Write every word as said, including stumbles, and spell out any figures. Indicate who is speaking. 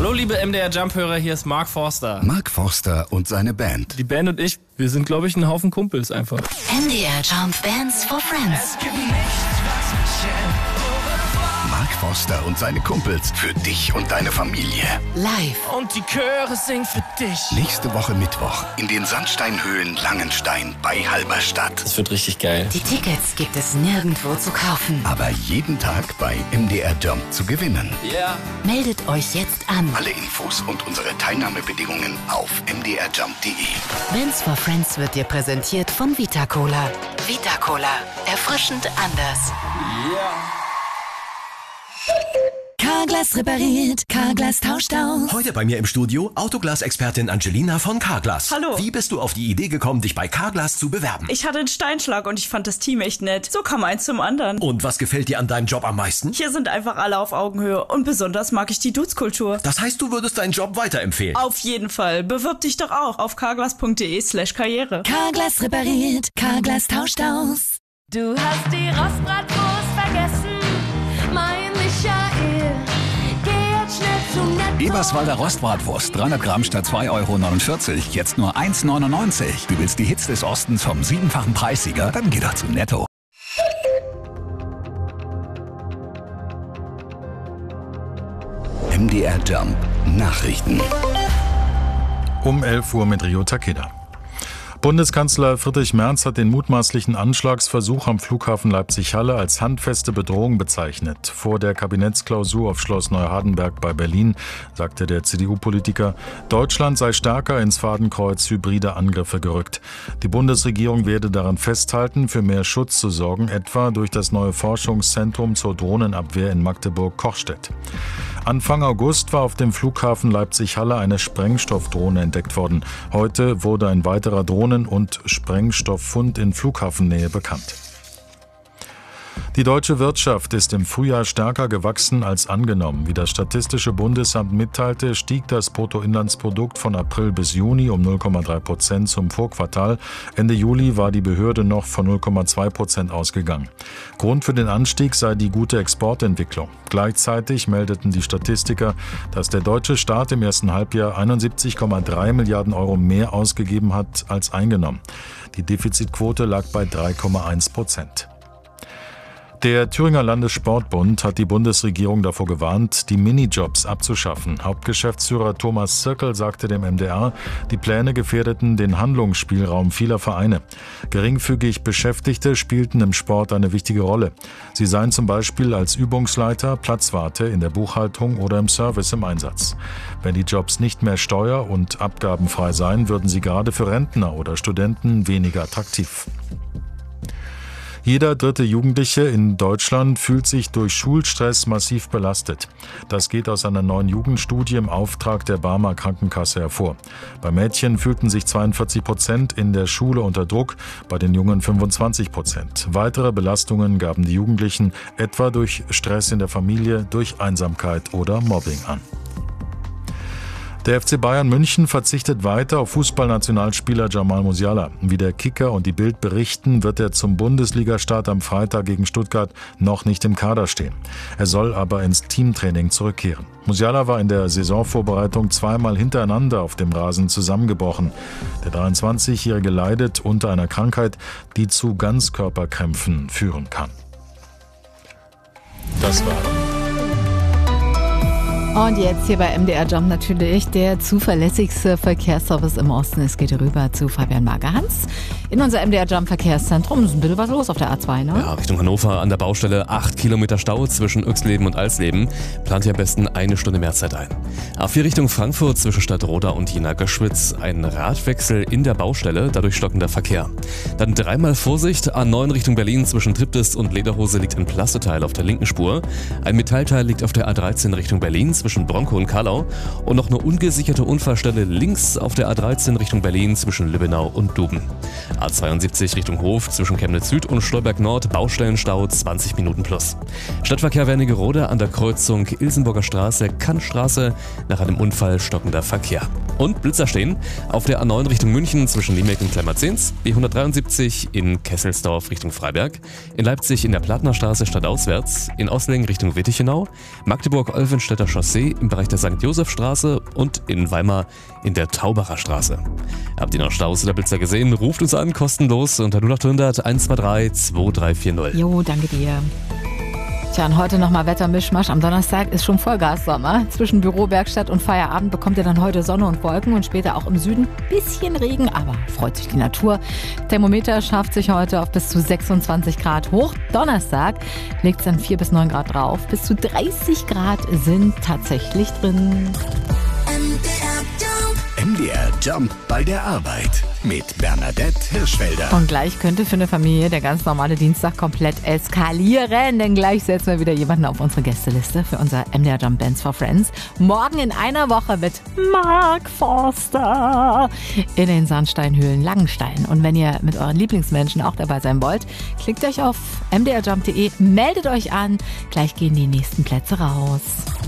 Speaker 1: Hallo liebe M D R Jump-Hörer, hier ist Mark Forster.
Speaker 2: Mark Forster und seine Band.
Speaker 1: Die Band und ich, wir sind glaube ich ein Haufen Kumpels einfach.
Speaker 3: M D R Jump Bands for Friends.
Speaker 2: Mark Forster und seine Kumpels für dich und deine Familie.
Speaker 3: Live.
Speaker 1: Und die Chöre singen für dich.
Speaker 2: Nächste Woche Mittwoch in den Sandsteinhöhlen Langenstein bei Halberstadt.
Speaker 1: Das wird richtig geil.
Speaker 3: Die Tickets gibt es nirgendwo zu kaufen.
Speaker 2: Aber jeden Tag bei M D R Jump zu gewinnen.
Speaker 1: Ja. Yeah.
Speaker 3: Meldet euch jetzt an.
Speaker 2: Alle Infos und unsere Teilnahmebedingungen auf m d r jump punkt d e.
Speaker 3: Bands for Friends wird dir präsentiert von Vita Cola. Vita Cola. Erfrischend anders.
Speaker 1: Ja. Yeah.
Speaker 4: Carglass repariert, Carglass tauscht aus.
Speaker 5: Heute bei mir im Studio Autoglas-Expertin Angelina von Carglass.
Speaker 6: Hallo.
Speaker 5: Wie bist du auf die Idee gekommen, dich bei Carglass zu bewerben?
Speaker 6: Ich hatte einen Steinschlag und ich fand das Team echt nett. So kam eins zum anderen.
Speaker 5: Und was gefällt dir an deinem Job am meisten?
Speaker 6: Hier sind einfach alle auf Augenhöhe und besonders mag ich die Dudes-Kultur.
Speaker 5: Das heißt, du würdest deinen Job weiterempfehlen?
Speaker 6: Auf jeden Fall. Bewirb dich doch auch auf carglass punkt de slash karriere.
Speaker 4: Carglass repariert, Carglass tauscht aus.
Speaker 7: Du hast die Rostbratwurst vergessen, mein Michael. Geh jetzt schnell zum Netto.
Speaker 8: Eberswalder Rostbratwurst, dreihundert Gramm statt zwei Euro neunundvierzig, jetzt nur eins neunundneunzig. Du willst die Hits des Ostens vom siebenfachen Preissieger? Dann geh doch zu Netto.
Speaker 2: M D R Jump Nachrichten.
Speaker 9: Um elf Uhr mit Rio Takeda. Bundeskanzler Friedrich Merz hat den mutmaßlichen Anschlagsversuch am Flughafen Leipzig-Halle als handfeste Bedrohung bezeichnet. Vor der Kabinettsklausur auf Schloss Neuhardenberg bei Berlin sagte der C D U-Politiker, Deutschland sei stärker ins Fadenkreuz hybrider Angriffe gerückt. Die Bundesregierung werde daran festhalten, für mehr Schutz zu sorgen, etwa durch das neue Forschungszentrum zur Drohnenabwehr in Magdeburg-Kochstedt. Anfang August war auf dem Flughafen Leipzig-Halle eine Sprengstoffdrohne entdeckt worden. Heute wurde ein weiterer Drohnen- und Sprengstofffund in Flughafennähe bekannt. Die deutsche Wirtschaft ist im Frühjahr stärker gewachsen als angenommen. Wie das Statistische Bundesamt mitteilte, stieg das Bruttoinlandsprodukt von April bis Juni um null Komma drei Prozent zum Vorquartal. Ende Juli war die Behörde noch von null Komma zwei Prozent ausgegangen. Grund für den Anstieg sei die gute Exportentwicklung. Gleichzeitig meldeten die Statistiker, dass der deutsche Staat im ersten Halbjahr einundsiebzig Komma drei Milliarden Euro mehr ausgegeben hat als eingenommen. Die Defizitquote lag bei drei Komma eins Prozent. Der Thüringer Landessportbund hat die Bundesregierung davor gewarnt, die Minijobs abzuschaffen. Hauptgeschäftsführer Thomas Zirkel sagte dem M D R, die Pläne gefährdeten den Handlungsspielraum vieler Vereine. Geringfügig Beschäftigte spielten im Sport eine wichtige Rolle. Sie seien zum Beispiel als Übungsleiter, Platzwarte in der Buchhaltung oder im Service im Einsatz. Wenn die Jobs nicht mehr steuer- und abgabenfrei seien, würden sie gerade für Rentner oder Studenten weniger attraktiv. Jeder dritte Jugendliche in Deutschland fühlt sich durch Schulstress massiv belastet. Das geht aus einer neuen Jugendstudie im Auftrag der Barmer Krankenkasse hervor. Bei Mädchen fühlten sich zweiundvierzig Prozent in der Schule unter Druck, bei den Jungen fünfundzwanzig Prozent. Weitere Belastungen gaben die Jugendlichen etwa durch Stress in der Familie, durch Einsamkeit oder Mobbing an. Der F C Bayern München verzichtet weiter auf Fußballnationalspieler Jamal Musiala. Wie der Kicker und die Bild berichten, wird er zum Bundesligastart am Freitag gegen Stuttgart noch nicht im Kader stehen. Er soll aber ins Teamtraining zurückkehren. Musiala war in der Saisonvorbereitung zweimal hintereinander auf dem Rasen zusammengebrochen. Der dreiundzwanzigjährige leidet unter einer Krankheit, die zu Ganzkörperkrämpfen führen kann. Das war
Speaker 10: Und jetzt hier bei M D R Jump natürlich der zuverlässigste Verkehrsservice im Osten. Es geht rüber zu Fabian Magerhans in unser M D R Jump Verkehrszentrum. Ist ein bisschen was los auf der A zwei, ne?
Speaker 11: Ja, Richtung Hannover an der Baustelle acht Kilometer Stau zwischen Uexleben und Alsleben. Plant ihr am besten eine Stunde mehr Zeit ein. A vier Richtung Frankfurt zwischen Stadtroda und Jena-Göschwitz. Ein Radwechsel in der Baustelle, dadurch stockender Verkehr. Dann dreimal Vorsicht, A neun Richtung Berlin zwischen Triptis und Lederhose liegt ein Plasteteil auf der linken Spur. Ein Metallteil liegt auf der A dreizehn Richtung Berlin zwischen Bronco und Kallau und noch eine ungesicherte Unfallstelle links auf der A dreizehn Richtung Berlin zwischen Lübbenau und Duben. A zweiundsiebzig Richtung Hof zwischen Chemnitz Süd und Stolberg Nord, Baustellenstau zwanzig Minuten plus. Stadtverkehr Wernigerode an der Kreuzung Ilsenburger Straße, Kannstraße, nach einem Unfall stockender Verkehr. Und Blitzer stehen auf der A neun Richtung München zwischen Liemeck und Klemmerzins, B hundertdreiundsiebzig in Kesselsdorf Richtung Freiberg, in Leipzig in der Plattnerstraße stadtauswärts, in Ossling Richtung Wittichenau, Magdeburg-Olvenstädter Chaussee See im Bereich der Sankt Josef-Straße und in Weimar in der Taubacher Straße. Habt ihr noch Staus oder Blitzer gesehen? Ruft uns an, kostenlos unter null acht hundert eins zwei drei zwei drei vier null.
Speaker 10: Jo, danke dir. Tja, und heute nochmal Wettermischmasch. Am Donnerstag ist schon Vollgas-Sommer. Zwischen Büro, Werkstatt und Feierabend bekommt ihr dann heute Sonne und Wolken und später auch im Süden bisschen Regen, aber freut sich die Natur. Thermometer schafft sich heute auf bis zu sechsundzwanzig Grad hoch. Donnerstag legt es dann vier bis neun Grad drauf. Bis zu dreißig Grad sind tatsächlich drin.
Speaker 2: M D R Jump bei der Arbeit mit Bernadette Hirschfelder.
Speaker 10: Und gleich könnte für eine Familie der ganz normale Dienstag komplett eskalieren, denn gleich setzen wir wieder jemanden auf unsere Gästeliste für unser M D R Jump Bands for Friends. Morgen in einer Woche mit Mark Forster in den Sandsteinhöhlen Langenstein. Und wenn ihr mit euren Lieblingsmenschen auch dabei sein wollt, klickt euch auf m d r jump punkt d e, meldet euch an. Gleich gehen die nächsten Plätze raus.